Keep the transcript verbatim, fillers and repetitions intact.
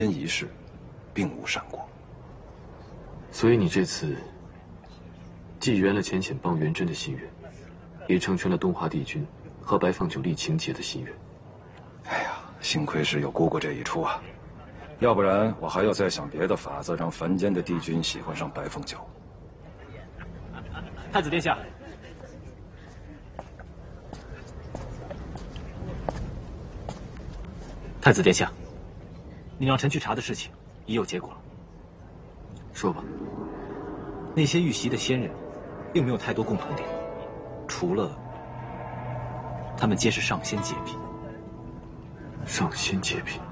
一事，并无善果。 所以你这次既圆了浅浅帮元贞的心愿，也成全了东华帝君和白凤九立情节的心愿。 哎呀，幸亏是有姑姑这一出啊，要不然我还要再想别的法子，让凡间的帝君喜欢上白凤九。 太子殿下。 太子殿下，你让臣去查的事情已有结果了。 说吧。 那些遇袭的仙人，并没有太多共同点，除了他们皆是上仙阶品。 上仙阶品。